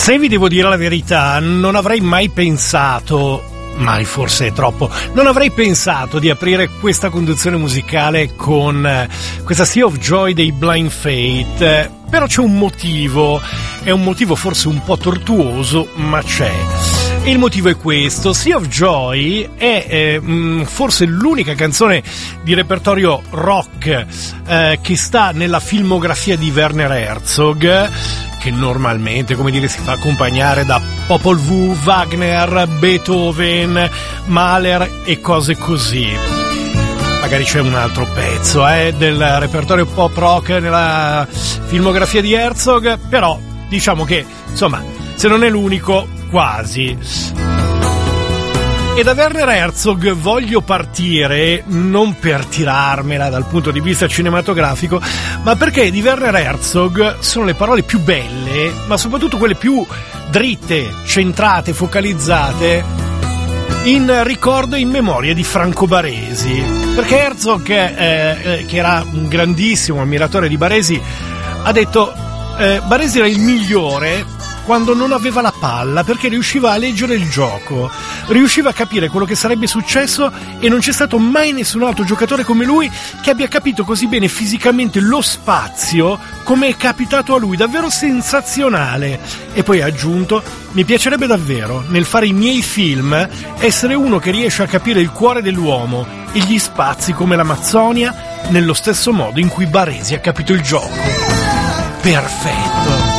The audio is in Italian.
Se vi devo dire la verità, non avrei mai pensato, mai forse è troppo, non avrei pensato di aprire questa conduzione musicale con questa Sea of Joy dei Blind Faith, però c'è un motivo, è un motivo forse un po' tortuoso, ma c'è. E il motivo è questo: Sea of Joy è forse l'unica canzone di repertorio rock che sta nella filmografia di Werner Herzog, che normalmente, come dire, si fa accompagnare da Popol Vuh, Wagner, Beethoven, Mahler e cose così. Magari c'è un altro pezzo del repertorio pop rock nella filmografia di Herzog, però diciamo che, insomma, se non è l'unico, quasi. E da Werner Herzog voglio partire non per tirarmela dal punto di vista cinematografico, ma perché di Werner Herzog sono le parole più belle, ma soprattutto quelle più dritte, centrate, focalizzate, in ricordo e in memoria di Franco Baresi. Perché Herzog, che era un grandissimo ammiratore di Baresi, ha detto Baresi era il migliore quando non aveva la palla, perché riusciva a leggere il gioco, riusciva a capire quello che sarebbe successo, e non c'è stato mai nessun altro giocatore come lui che abbia capito così bene fisicamente lo spazio come è capitato a lui. Davvero sensazionale. E poi ha aggiunto: mi piacerebbe davvero, nel fare i miei film, essere uno che riesce a capire il cuore dell'uomo e gli spazi come l'Amazzonia nello stesso modo in cui Baresi ha capito il gioco. Perfetto.